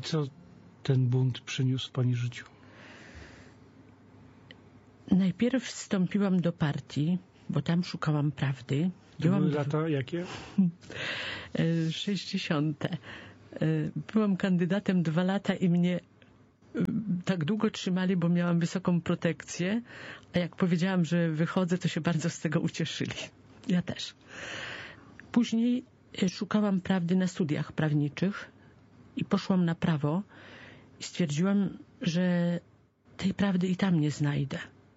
I co ten bunt przyniósł w pani życiu? Najpierw wstąpiłam do partii, bo tam szukałam prawdy. Były lata jakie? 60. Byłam kandydatem 2 lata i mnie tak długo trzymali, bo miałam wysoką protekcję, a jak powiedziałam, że wychodzę, to się bardzo z tego ucieszyli. Ja też. Później szukałam prawdy na studiach prawniczych i poszłam na prawo i stwierdziłam, że tej prawdy i tam nie znajdę.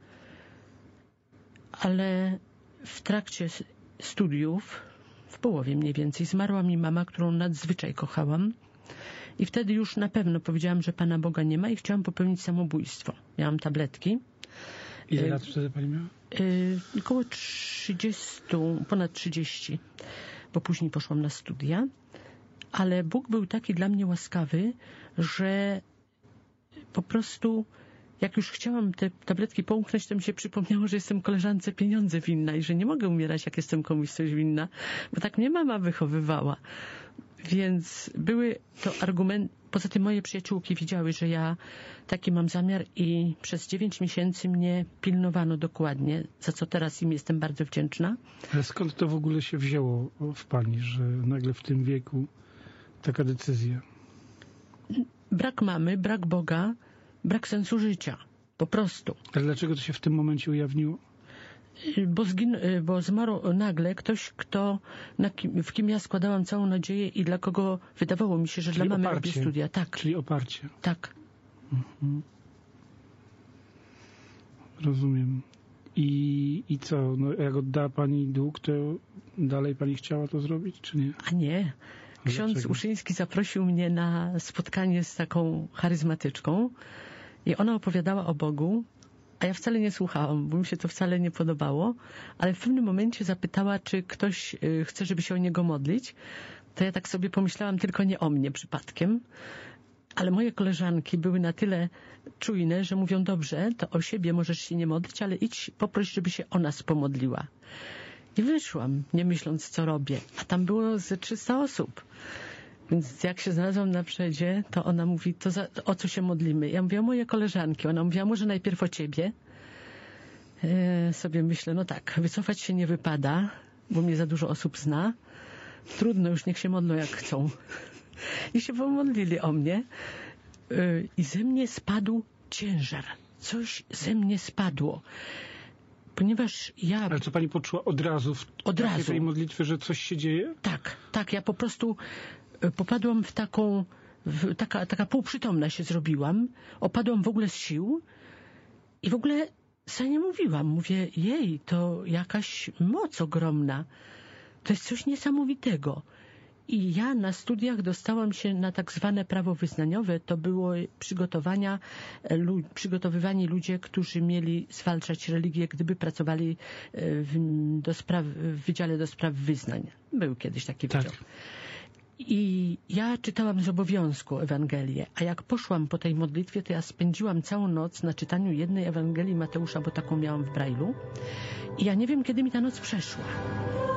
Ale w trakcie studiów, w połowie mniej więcej, zmarła mi mama, którą nadzwyczaj kochałam. I wtedy już na pewno powiedziałam, że Pana Boga nie ma i chciałam popełnić samobójstwo. Miałam tabletki. Ile lat wtedy pani miała? Około 30, ponad 30, bo później poszłam na studia. Ale Bóg był taki dla mnie łaskawy, że po prostu jak już chciałam te tabletki połknąć, to mi się przypomniało, że jestem koleżance pieniądze winna i że nie mogę umierać, jak jestem komuś coś winna, bo tak mnie mama wychowywała. Więc były to argumenty. Poza tym moje przyjaciółki widziały, że ja taki mam zamiar i przez 9 miesięcy mnie pilnowano dokładnie, za co teraz im jestem bardzo wdzięczna. Ale skąd to w ogóle się wzięło w pani, że nagle w tym wieku taka decyzja? Brak mamy, brak Boga, brak sensu życia. Po prostu. Ale dlaczego to się w tym momencie ujawniło? Bo zmarł nagle ktoś, w kim ja składałam całą nadzieję i dla kogo wydawało mi się, że Czyli dla mamy oparcie. robię studia. Tak. Czyli oparcie. Tak. Mhm. Rozumiem. I co? No, jak oddała pani dług, to dalej pani chciała to zrobić, czy nie? A nie. Ksiądz Dlaczego? Uszyński zaprosił mnie na spotkanie z taką charyzmatyczką i ona opowiadała o Bogu, a ja wcale nie słuchałam, bo mi się to wcale nie podobało, ale w pewnym momencie zapytała, czy ktoś chce, żeby się o niego modlić. To ja tak sobie pomyślałam, tylko nie o mnie przypadkiem. Ale moje koleżanki były na tyle czujne, że mówią, dobrze, to o siebie możesz się nie modlić, ale idź, poproś, żeby się o nas pomodliła. I wyszłam, nie myśląc, co robię. A tam było ze 300 osób. Więc jak się znalazłam na przodzie, to ona mówi, o co się modlimy? Ja mówię, o moje koleżanki. Ona mówiła, może najpierw o ciebie. Sobie myślę, no tak, wycofać się nie wypada, bo mnie za dużo osób zna. Trudno, już niech się modlą jak chcą. I się pomodlili o mnie. I ze mnie spadł ciężar. Coś ze mnie spadło. Ponieważ ja... Ale co pani poczuła od razu w tej modlitwie, że coś się dzieje? Tak. Ja po prostu popadłam w taką... Taka półprzytomna się zrobiłam. Opadłam w ogóle z sił. I w ogóle sobie nie mówiłam. Mówię, jej, to jakaś moc ogromna. To jest coś niesamowitego. I ja na studiach dostałam się na tak zwane prawo wyznaniowe. To było przygotowywani ludzie, którzy mieli zwalczać religię, gdyby pracowali w Wydziale do Spraw Wyznań. Był kiedyś taki wydział. I ja czytałam z obowiązku Ewangelię, a jak poszłam po tej modlitwie, to ja spędziłam całą noc na czytaniu jednej Ewangelii Mateusza, bo taką miałam w Brajlu. I ja nie wiem, kiedy mi ta noc przeszła.